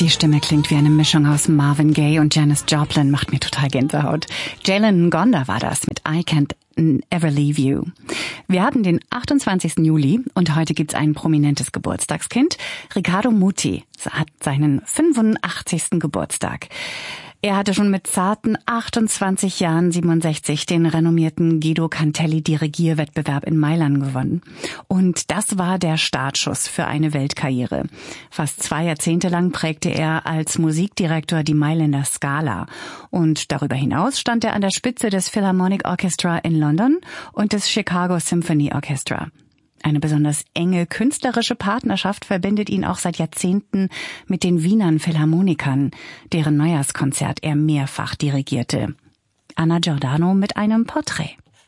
Die Stimme klingt wie eine Mischung aus Marvin Gaye und Janis Joplin, macht mir total Gänsehaut. Jalen Ngonda war das mit I Can't Ever Leave You. Wir haben den 28. Juli und heute gibt's ein prominentes Geburtstagskind. Riccardo Muti hat seinen 85. Geburtstag. Er hatte schon mit zarten 28 Jahren 67 den renommierten Guido Cantelli Dirigierwettbewerb in Mailand gewonnen. Und das war der Startschuss für eine Weltkarriere. Fast 2 Jahrzehnte lang prägte er als Musikdirektor die Mailänder Scala. Und darüber hinaus stand er an der Spitze des Philharmonic Orchestra in London und des Chicago Symphony Orchestra. Eine besonders enge künstlerische Partnerschaft verbindet ihn auch seit Jahrzehnten mit den Wiener Philharmonikern, deren Neujahrskonzert er mehrfach dirigierte. Anna Giordano mit einem Porträt.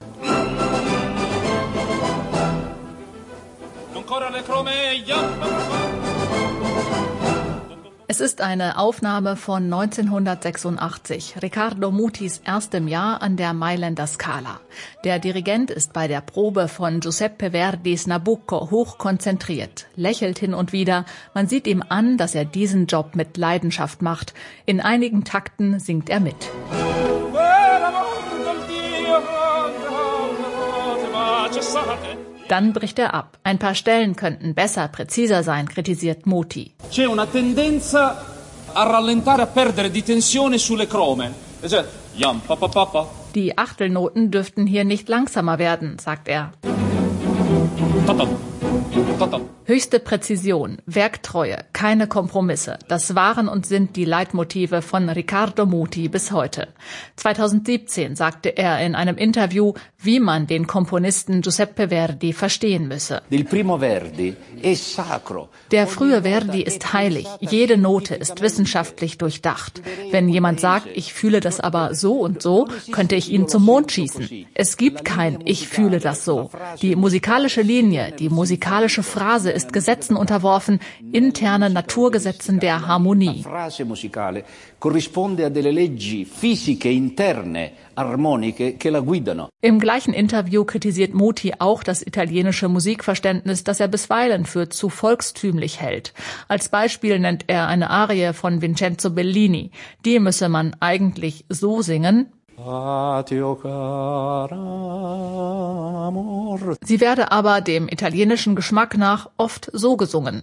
Es ist eine Aufnahme von 1986, Riccardo Mutis erstem Jahr an der Mailänder Scala. Der Dirigent ist bei der Probe von Giuseppe Verdis Nabucco hoch konzentriert, lächelt hin und wieder. Man sieht ihm an, dass er diesen Job mit Leidenschaft macht. In einigen Takten singt er mit. Dann bricht er ab. Ein paar Stellen könnten besser, präziser sein, kritisiert Muti. C'è una tendenza a rallentare, a perdere di tensione sulle crome. Die Achtelnoten dürften hier nicht langsamer werden, sagt er. Höchste Präzision, Werktreue, keine Kompromisse. Das waren und sind die Leitmotive von Riccardo Muti bis heute. 2017 sagte er in einem Interview, wie man den Komponisten Giuseppe Verdi verstehen müsse. Der frühe Verdi ist heilig. Jede Note ist wissenschaftlich durchdacht. Wenn jemand sagt, ich fühle das aber so und so, könnte ich ihn zum Mond schießen. Es gibt kein Ich fühle das so. Die musikalische Linie, die musikalische Phrase ist Gesetzen unterworfen, interne Naturgesetzen der Harmonie. Im gleichen Interview kritisiert Muti auch das italienische Musikverständnis, das er bisweilen für zu volkstümlich hält. Als Beispiel nennt er eine Arie von Vincenzo Bellini. Die müsse man eigentlich so singen. Sie werde aber dem italienischen Geschmack nach oft so gesungen.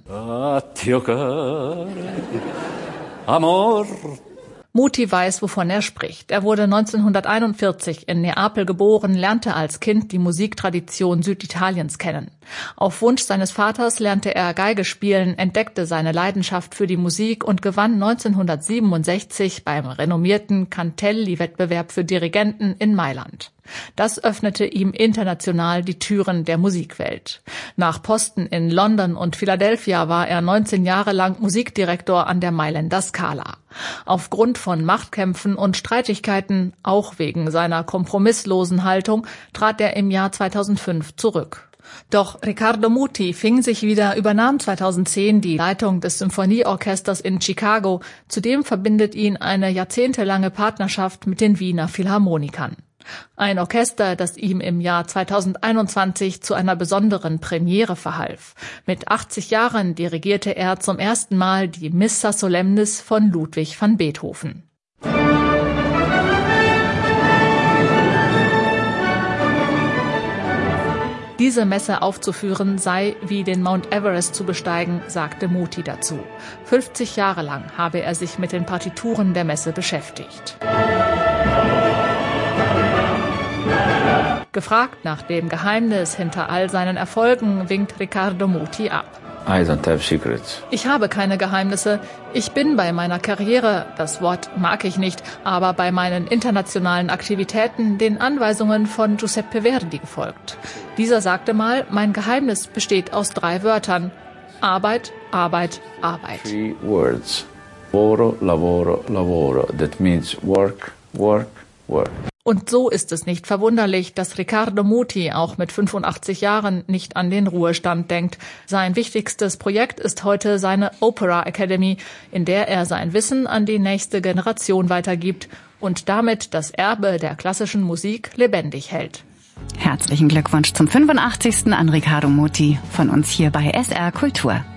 Muti weiß, wovon er spricht. Er wurde 1941 in Neapel geboren, lernte als Kind die Musiktradition Süditaliens kennen. Auf Wunsch seines Vaters lernte er Geige spielen, entdeckte seine Leidenschaft für die Musik und gewann 1967 beim renommierten Cantelli-Wettbewerb für Dirigenten in Mailand. Das öffnete ihm international die Türen der Musikwelt. Nach Posten in London und Philadelphia war er 19 Jahre lang Musikdirektor an der Mailänder Scala. Aufgrund von Machtkämpfen und Streitigkeiten, auch wegen seiner kompromisslosen Haltung, trat er im Jahr 2005 zurück. Doch Riccardo Muti übernahm 2010 die Leitung des Symphonieorchesters in Chicago. Zudem verbindet ihn eine jahrzehntelange Partnerschaft mit den Wiener Philharmonikern. Ein Orchester, das ihm im Jahr 2021 zu einer besonderen Premiere verhalf. Mit 80 Jahren dirigierte er zum ersten Mal die Missa Solemnis von Ludwig van Beethoven. Diese Messe aufzuführen sei wie den Mount Everest zu besteigen, sagte Muti dazu. 50 Jahre lang habe er sich mit den Partituren der Messe beschäftigt. Gefragt nach dem Geheimnis hinter all seinen Erfolgen, winkt Riccardo Muti ab. I don't have secrets. Ich habe keine Geheimnisse. Ich bin bei meiner Karriere, das Wort mag ich nicht, aber bei meinen internationalen Aktivitäten den Anweisungen von Giuseppe Verdi gefolgt. Dieser sagte mal, mein Geheimnis besteht aus 3 Wörtern. Arbeit, Arbeit, Arbeit. 3 words. Lavoro, lavoro, lavoro. That means work, work, work. Und so ist es nicht verwunderlich, dass Riccardo Muti auch mit 85 Jahren nicht an den Ruhestand denkt. Sein wichtigstes Projekt ist heute seine Opera Academy, in der er sein Wissen an die nächste Generation weitergibt und damit das Erbe der klassischen Musik lebendig hält. Herzlichen Glückwunsch zum 85. an Riccardo Muti von uns hier bei SR Kultur.